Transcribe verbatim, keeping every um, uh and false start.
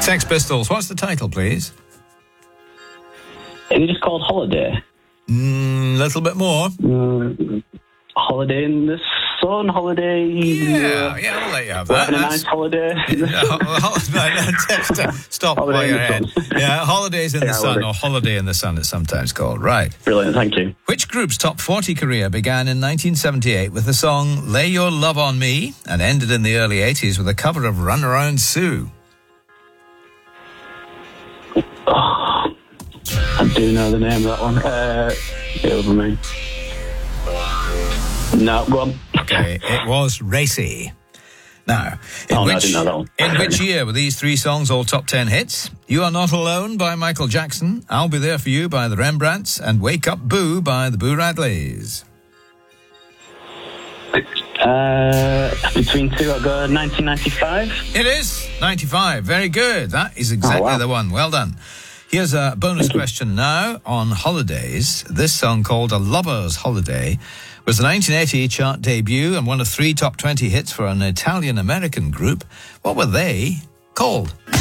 Sex Pistols, what's the title, please? It was just called Holiday. A mm, little bit more. Mm, holiday in the sun, holiday. Yeah, yeah, I'll let you have that. Having a nice holiday. Stop while you're ahead. Yeah, Holidays in the Yeah, Sun, holiday. or Holiday in the Sun, it's sometimes called. Right. Brilliant, thank you. Which group's top forty career began in nineteen seventy-eight with the song Lay Your Love on Me and ended in the early eighties with a cover of Run Around Sue? Oh, I do know the name of that one. Uh, get over me. No, go on. Okay, it was Racy. Now, in, Oh, no, I which, didn't know that one. in which year were these three songs all top ten hits? You Are Not Alone by Michael Jackson, I'll Be There For You by the Rembrandts, and Wake Up Boo by the Boo Radleys. Uh, between two, I'll go nineteen ninety-five. It is ninety-five. Very good. That is exactly Oh, wow. the one. Well done. Here's a bonus question now on holidays. This song, called A Lover's Holiday, was the nineteen eighty chart debut and one of three top twenty hits for an Italian-American group. What were they called?